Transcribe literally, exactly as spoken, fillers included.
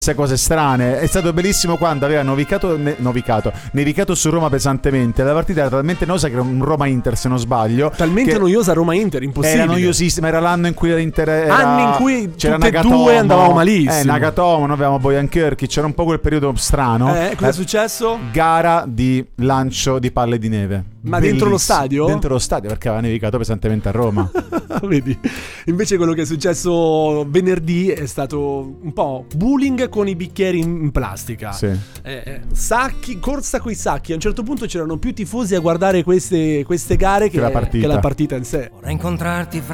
cose strane. È stato bellissimo quando aveva novicato, ne, novicato, nevicato su Roma pesantemente. La partita era talmente noiosa che era un Roma-Inter, se non sbaglio. Talmente noiosa Roma-Inter, impossibile. Era noiosissima, era l'anno in cui l'Inter era, anni in cui c'era tutte e Nagatomo, due andavamo malissimo. Eh, Nagatomo, noi avevamo Bojan Kirkic, c'era un po' quel periodo strano. Eh, cosa è eh, successo? Gara di lancio di palle di neve. Ma Bellissimo. dentro lo stadio? Dentro lo stadio, perché aveva nevicato pesantemente a Roma. Vedi? Invece quello che è successo venerdì è stato un po' bullying con i bicchieri in, in plastica. Sì. Eh, eh, sacchi, corsa coi sacchi. A un certo punto c'erano più tifosi a guardare queste, queste gare che, che la partita. che la partita in sé. Vorrei incontrarti